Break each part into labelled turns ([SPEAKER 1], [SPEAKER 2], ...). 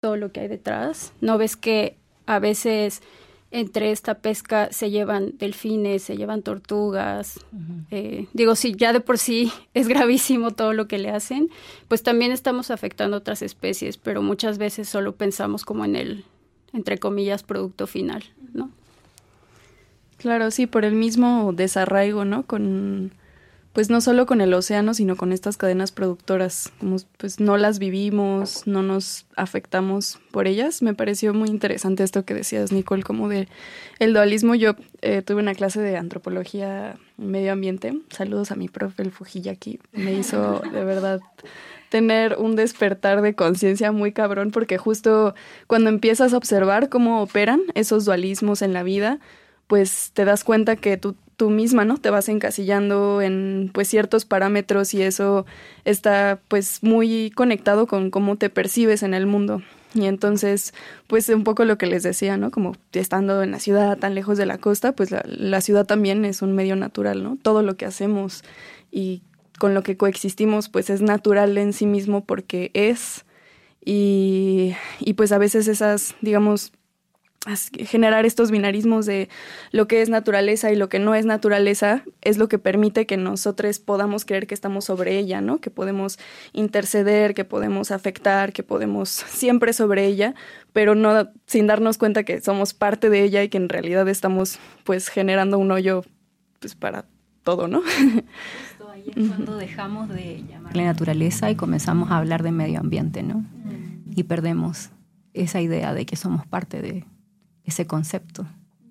[SPEAKER 1] todo lo que hay detrás. ¿No ves que a veces entre esta pesca se llevan delfines, se llevan tortugas? Digo, si ya de por sí es gravísimo todo lo que le hacen, pues también estamos afectando a otras especies, pero muchas veces solo pensamos como en el, entre comillas, producto final, ¿no?
[SPEAKER 2] Claro, sí, por el mismo desarraigo, ¿no? Pues no solo con el océano, sino con estas cadenas productoras, como pues no las vivimos, no nos afectamos por ellas. Me pareció muy interesante esto que decías, Nicole, como de el dualismo. Yo tuve una clase de antropología y medio ambiente. Saludos a mi profe, el Fujiyaki. Me hizo de verdad tener un despertar de conciencia muy cabrón, porque justo cuando empiezas a observar cómo operan esos dualismos en la vida, pues te das cuenta que tú misma, ¿no? Te vas encasillando en pues ciertos parámetros y eso está pues muy conectado con cómo te percibes en el mundo. Y entonces, pues un poco lo que les decía, ¿no? Como estando en la ciudad tan lejos de la costa, pues la ciudad también es un medio natural, ¿no? Todo lo que hacemos y con lo que coexistimos pues es natural en sí mismo porque es. Y pues a veces esas, digamos, generar estos binarismos de lo que es naturaleza y lo que no es naturaleza es lo que permite que nosotros podamos creer que estamos sobre ella, ¿no? Que podemos interceder, que podemos afectar, que podemos siempre sobre ella, pero no sin darnos cuenta que somos parte de ella y que en realidad estamos pues generando un hoyo pues para todo, ¿no?
[SPEAKER 3] Justo ahí es cuando dejamos de llamarle naturaleza y comenzamos a hablar de medio ambiente, ¿no? Y perdemos esa idea de que somos parte de ese concepto.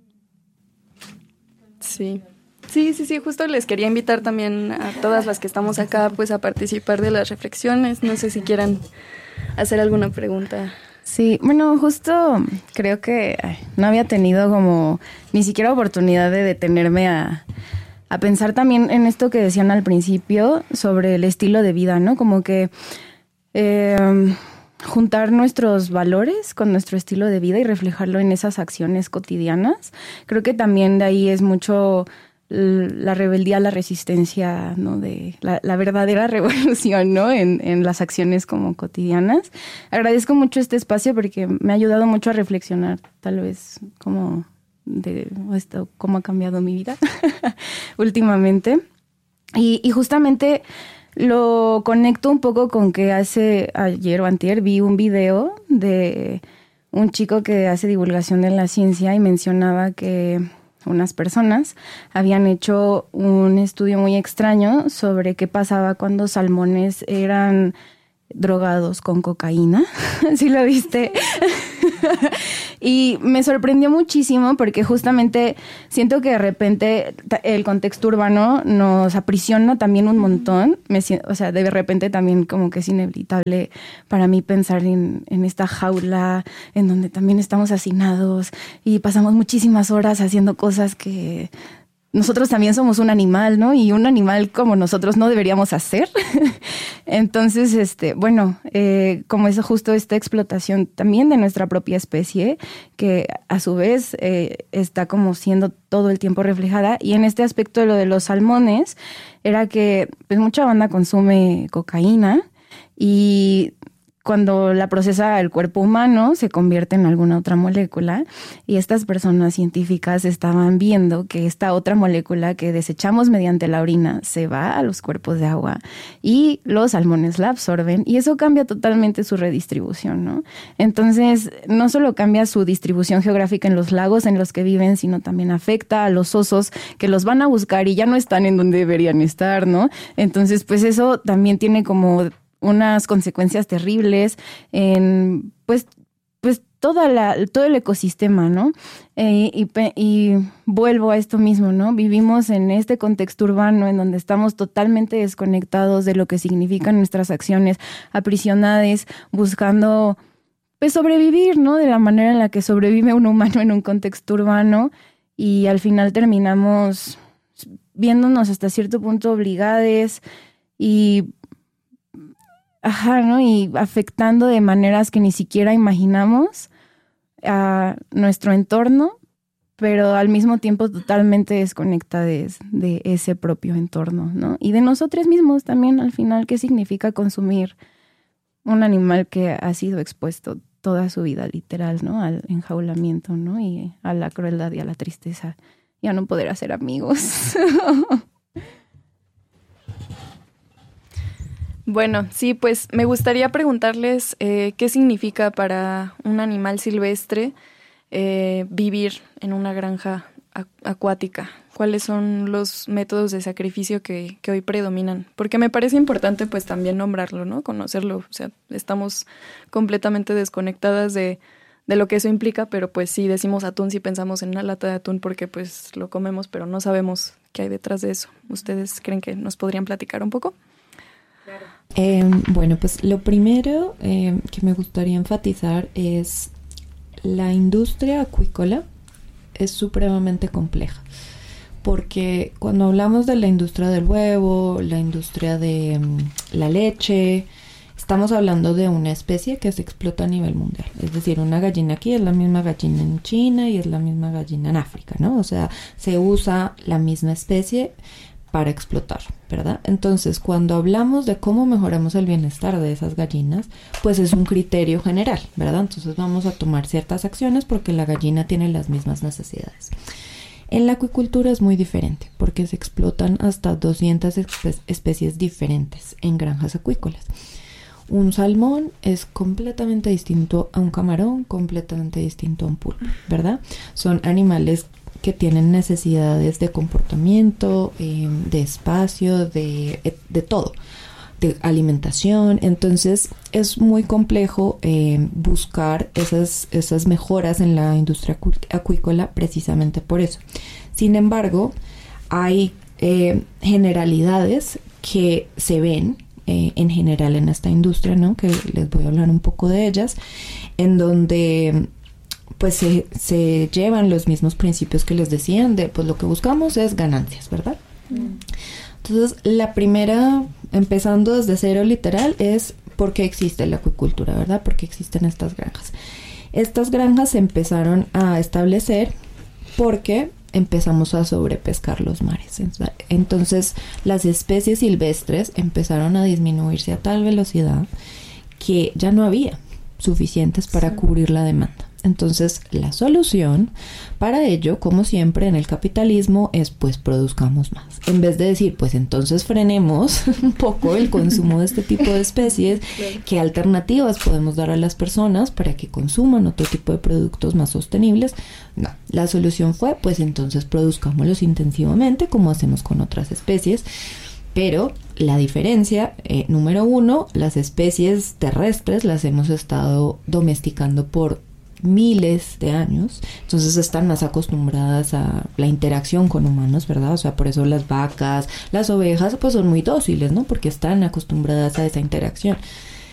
[SPEAKER 2] Sí, justo les quería invitar también a todas las que estamos acá pues a participar de las reflexiones. No sé si quieran hacer alguna pregunta.
[SPEAKER 4] Sí, bueno, justo creo que no había tenido como ni siquiera oportunidad de detenerme a pensar también en esto que decían al principio sobre el estilo de vida, ¿no? Como que juntar nuestros valores con nuestro estilo de vida y reflejarlo en esas acciones cotidianas. Creo que también de ahí es mucho la rebeldía, la resistencia, ¿no? De la verdadera revolución, ¿no? En las acciones como cotidianas. Agradezco mucho este espacio porque me ha ayudado mucho a reflexionar, tal vez, como de esto, cómo ha cambiado mi vida últimamente. Y justamente lo conecto un poco con que ayer o antier vi un video de un chico que hace divulgación de la ciencia y mencionaba que unas personas habían hecho un estudio muy extraño sobre qué pasaba cuando salmones eran drogados con cocaína. ¿Sí lo viste? Y me sorprendió muchísimo porque justamente siento que de repente el contexto urbano nos aprisiona también un montón. O sea, de repente también como que es inevitable para mí pensar en esta jaula en donde también estamos hacinados y pasamos muchísimas horas haciendo cosas que nosotros también somos un animal, ¿no? Y un animal como nosotros no deberíamos hacer. Entonces, bueno, como es justo esta explotación también de nuestra propia especie, que a su vez está como siendo todo el tiempo reflejada. Y en este aspecto de lo de los salmones, era que pues mucha banda consume cocaína y cuando la procesa el cuerpo humano se convierte en alguna otra molécula y estas personas científicas estaban viendo que esta otra molécula que desechamos mediante la orina se va a los cuerpos de agua y los salmones la absorben y eso cambia totalmente su redistribución, ¿no? Entonces, no solo cambia su distribución geográfica en los lagos en los que viven, sino también afecta a los osos que los van a buscar y ya no están en donde deberían estar, ¿no? Entonces, pues eso también tiene como unas consecuencias terribles en pues todo el ecosistema, ¿no? Y vuelvo a esto mismo, ¿no? Vivimos en este contexto urbano en donde estamos totalmente desconectados de lo que significan nuestras acciones, aprisionadas, buscando pues sobrevivir, ¿no? De la manera en la que sobrevive un humano en un contexto urbano y al final terminamos viéndonos hasta cierto punto obligados y ¿no? Y afectando de maneras que ni siquiera imaginamos a nuestro entorno, pero al mismo tiempo totalmente desconectadas de ese propio entorno, ¿no? Y de nosotros mismos también, al final, ¿qué significa consumir un animal que ha sido expuesto toda su vida, literal, ¿no? Al enjaulamiento, ¿no? Y a la crueldad y a la tristeza. Y a no poder hacer amigos.
[SPEAKER 2] Bueno, sí, pues me gustaría preguntarles qué significa para un animal silvestre vivir en una granja acuática. ¿Cuáles son los métodos de sacrificio que hoy predominan? Porque me parece importante pues también nombrarlo, ¿no? Conocerlo. O sea, estamos completamente desconectadas de lo que eso implica, pero pues sí decimos atún, sí pensamos en una lata de atún porque pues lo comemos, pero no sabemos qué hay detrás de eso. ¿Ustedes creen que nos podrían platicar un poco?
[SPEAKER 5] Bueno, pues lo primero que me gustaría enfatizar es la industria acuícola es supremamente compleja, porque cuando hablamos de la industria del huevo, la industria de la leche, estamos hablando de una especie que se explota a nivel mundial. Es decir, una gallina aquí es la misma gallina en China y es la misma gallina en África, ¿no? O sea, se usa la misma especie para explotar, ¿verdad? Entonces, cuando hablamos de cómo mejoramos el bienestar de esas gallinas, pues es un criterio general, ¿verdad? Entonces vamos a tomar ciertas acciones porque la gallina tiene las mismas necesidades. En la acuicultura es muy diferente porque se explotan hasta 200 especies diferentes en granjas acuícolas. Un salmón es completamente distinto a un camarón, completamente distinto a un pulpo, ¿verdad? Son animales que tienen necesidades de comportamiento, de espacio, de todo, de alimentación. Entonces es muy complejo buscar esas mejoras en la industria acuícola precisamente por eso. Sin embargo, hay generalidades que se ven en general en esta industria, ¿no? Que les voy a hablar un poco de ellas, en donde pues se llevan los mismos principios que les decían de pues lo que buscamos es ganancias, ¿verdad? Entonces la primera, empezando desde cero literal, es por qué existe la acuicultura, ¿verdad? ¿Por qué existen estas granjas? Estas granjas se empezaron a establecer porque empezamos a sobrepescar los mares. Entonces las especies silvestres empezaron a disminuirse a tal velocidad que ya no había suficientes para cubrir la demanda. Entonces, la solución para ello, como siempre en el capitalismo, es pues produzcamos más. En vez de decir, pues entonces frenemos un poco el consumo de este tipo de especies, ¿qué alternativas podemos dar a las personas para que consuman otro tipo de productos más sostenibles? No, la solución fue, pues entonces produzcámoslos intensivamente como hacemos con otras especies. Pero la diferencia, número uno, las especies terrestres las hemos estado domesticando por miles de años, entonces están más acostumbradas a la interacción con humanos, ¿verdad? O sea, por eso las vacas, las ovejas, pues son muy dóciles, ¿no? Porque están acostumbradas a esa interacción.